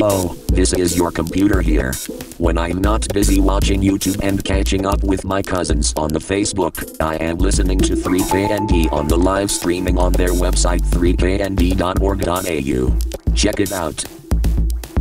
Hello, this is your computer here. When I'm not busy watching YouTube and catching up with my cousins on the Facebook, I am listening to 3KND on the live streaming on their website 3knd.org.au. Check it out.